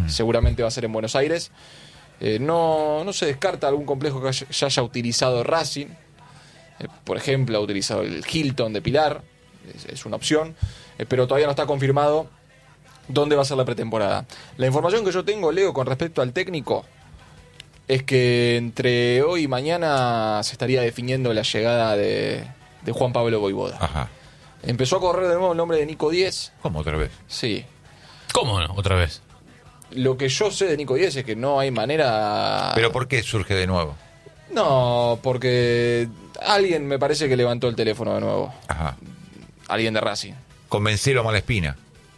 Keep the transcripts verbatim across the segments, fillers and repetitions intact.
Mm. Seguramente va a ser en Buenos Aires. Eh, no, no se descarta algún complejo que haya, ya haya utilizado Racing. Eh, por ejemplo, ha utilizado el Hilton de Pilar. Es, es una opción. Eh, pero todavía no está confirmado dónde va a ser la pretemporada. La información que yo tengo, Leo, con respecto al técnico, es que entre hoy y mañana se estaría definiendo la llegada de, de Juan Pablo Vojvoda. Ajá. Empezó a correr de nuevo el nombre de Nico Díez. ¿Cómo otra vez? Sí. ¿Cómo no? Otra vez. Lo que yo sé de Nico Díez es que no hay manera... ¿Pero por qué surge de nuevo? No, porque alguien me parece que levantó el teléfono de nuevo. Ajá. Alguien de Racing. Convencelo a Malespina.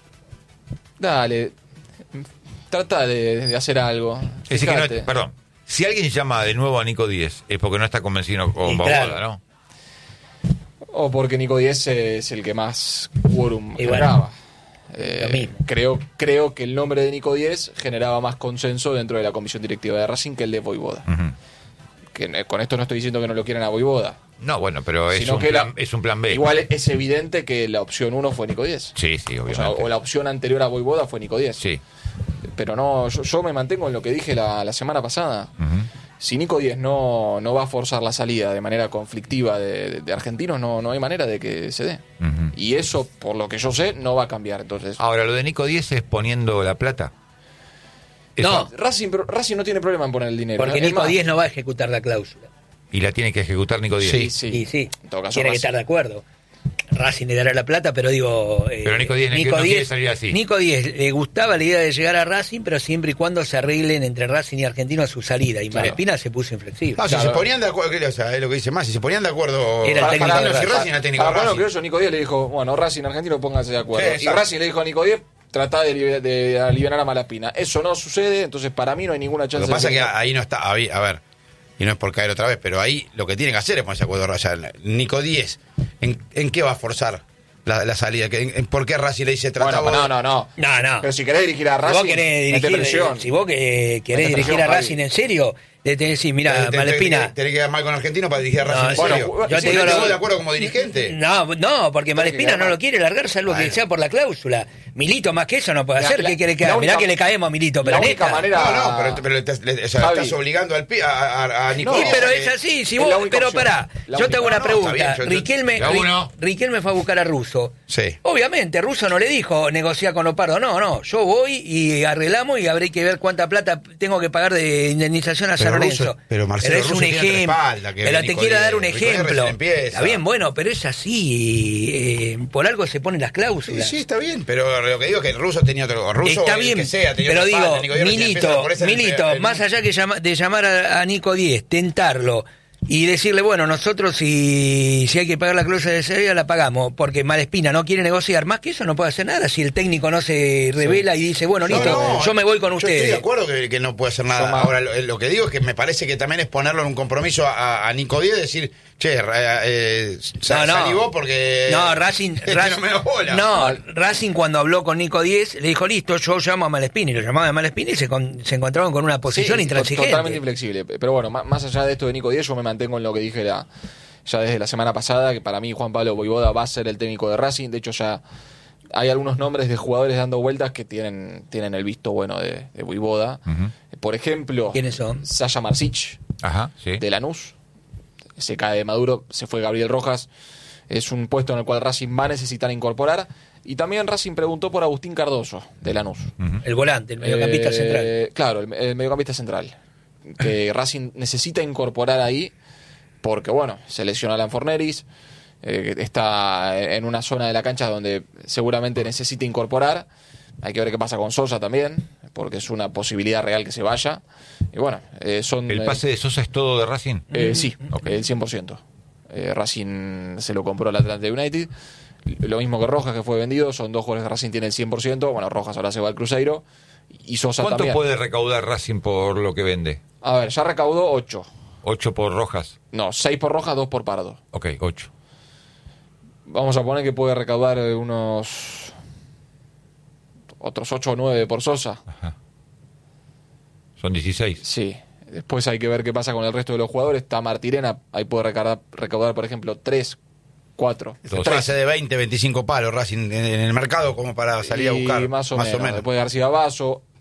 Dale, trata de, de hacer algo. Es decir, que Fíjate. no, perdón, si alguien llama de nuevo a Nico Díez es porque no está convencido con Y Vojvoda, claro. ¿no? O porque Nico Díez es el que más quórum Y bueno, generaba. Eh, lo mismo. creo, creo que el nombre de Nico Díez generaba más consenso dentro de la comisión directiva de Racing que el de Vojvoda. Uh-huh. Que, eh, con esto no estoy diciendo que no lo quieran a Vojvoda. No, bueno, pero es Sino un, que plan, la- es un plan B. Igual es evidente que la opción uno fue Nico Díez. Sí, sí, O, sea, obviamente. o la opción anterior a Vojvoda fue Nico Díez. Sí. Pero no, yo, yo me mantengo en lo que dije la, la semana pasada. Uh-huh. Si Nico Díez no, no va a forzar la salida de manera conflictiva de, de, de argentinos, no, no hay manera de que se dé. Uh-huh. Y eso, por lo que yo sé, no va a cambiar. Entonces, Ahora, lo de Nico Díez es poniendo la plata. No, Racing, pero Racing no tiene problema en poner el dinero. porque Es Nico más, Díez no va a ejecutar la cláusula. Y la tiene que ejecutar Nico Díez. Sí, sí. Y sí, En todo caso, tiene que Racing. estar de acuerdo. Racing le dará la plata, pero digo... eh, Pero Nico Díez no quiere salir así. Nico Díez le gustaba la idea de llegar a Racing, pero siempre y cuando se arreglen entre Racing y Argentino a su salida. Y Claro. Malespina se puso inflexible. No, si Claro. se ponían de acuerdo, ¿qué- o sea, es lo que dice más, si se ponían de acuerdo Era el técnico Argentinos de y Racing. Racing, era el técnico de Ah, bueno, Racing. creo yo, Nico Díez le dijo, bueno, Racing Argentino, pónganse de acuerdo. Sí, y exacto. Racing le dijo a Nico Díez, tratá de, li- de aliviar a Malespina. Eso no sucede, entonces para mí no hay ninguna Lo chance que pasa es de que ahí no está, ahí- a ver, y no es por caer otra vez, pero ahí lo que tienen que hacer es ponerse de acuerdo. O sea, Nico Díez, ¿en, en qué va a forzar la, la salida? ¿En, en- ¿Por qué Racing le dice trata Bueno, vos? no, no, no. No, no. Pero si querés dirigir a Si Racing, vos querés mete dirigir, presión. si vos que querés Mete dirigir presión, a Javi. Racing en serio, le tenés que decir, mira, Tenés- tenés- Malespina... Tenés que quedar mal con Argentino para dirigir a Racing No, en bueno, serio. yo ¿Y te si digo no lo- te de acuerdo como dirigente? No, no, porque Malespina que no quedar lo quiere largar, salvo que Bueno. sea por la cláusula. Milito más que eso no puede La- hacer. la- ¿Qué quiere que la haga? Mirá única- que le caemos a Milito, pero la única neta. manera- No, no, pero, pero le, estás- le- o sea, Javi. estás obligando al pi- a, a, a Nico No, Sí, Díez pero a que- es así, si es vos, la única pero opción. pará, La yo te hago única. una No, no, está pregunta. bien, yo- Riquelme, Ya Ri- uno. Riquelme fue a buscar a Russo. Sí. Obviamente, Russo no le dijo negociar con Lopardo. No, no, yo voy y arreglamos y habré que ver cuánta plata tengo que pagar de indemnización a Pero San Russo- Lorenzo. pero Marcelo es un Russo tiene ejemplo. respalda que Pero Nico te quiero Díez. dar un Nico Díez ejemplo. recién empieza. Está bien, bueno, pero es así. eh, por algo se ponen las Sí, cláusulas. sí, está bien, pero lo que digo es que el ruso tenía otro. Ruso, Está el bien, que sea, tenía pero otro digo, padre, Nico Díez recién empieza, Milito, por eso el- Milito, el- más allá que llama- de llamar a, a Nico Díez, tentarlo y decirle, bueno, nosotros si, si hay que pagar la cláusula de salida la pagamos, porque Malespina no quiere negociar, más que eso no puede hacer nada si el técnico no se revela y dice, bueno, No, listo, no, yo me voy con yo ustedes. estoy de acuerdo que, que no puede hacer nada. Toma. Ahora, lo, lo que digo es que me parece que también es ponerlo en un compromiso a, a Nico Díez, decir, che, ra- eh, sa- No, no. salí vos porque. No, Racing, Este Racing- no me da bola. no, Racing cuando habló con Nico Díez le dijo, listo, yo llamo a Malespina, y lo llamaba a Malespina y se, con- se encontraban con una posición Sí, intransigente. Totalmente inflexible. Pero bueno, má- más allá de esto de Nico Díez, yo me mantengo en lo que dije la, ya desde la semana pasada, que para mí Juan Pablo Vojvoda va a ser el técnico de Racing. De hecho, ya hay algunos nombres de jugadores dando vueltas que tienen, tienen el visto bueno de, de Vojvoda. Ujú. Por ejemplo, ¿Quiénes son? Sasha Marsic, Ajá, sí. de Lanús. Se cae de Maduro, se fue Gabriel Rojas. Es un puesto en el cual Racing va a necesitar incorporar. Y también Racing preguntó por Agustín Cardoso, de Lanús. Ujú. El volante, el mediocampista Eh, central. Claro, el, el mediocampista central. Que Racing necesita incorporar ahí porque, bueno, se lesionó Alan Forneris, eh, está en una zona de la cancha donde seguramente necesita incorporar. Hay que ver qué pasa con Sosa también, porque es una posibilidad real que se vaya. Y bueno, eh, son... ¿El pase de Sosa es todo de Racing? Eh, sí, Ok. el cien por ciento. Eh, Racing se lo compró el Atlanta United. Lo mismo que Rojas, que fue vendido. Son dos jugadores que Racing tiene el cien por ciento. Bueno, Rojas ahora se va al Cruzeiro. Y Sosa ¿Cuánto también. puede recaudar Racing por lo que vende? A ver, ya recaudó ocho. ¿Ocho por Rojas? No, seis por Rojas, dos por Pardo. Ok, ocho. Vamos a poner que puede recaudar eh, unos... otros ocho o nueve por Sosa. Ajá. Son dieciséis. Sí. Después hay que ver qué pasa con el resto de los jugadores. Está Martirena, ahí puede recaudar, recaudar por ejemplo, tres, cuatro. Es un pase de veinte, veinticinco palos Racing en, en el mercado como para salir a Y buscar. más o menos. Después García Vaso.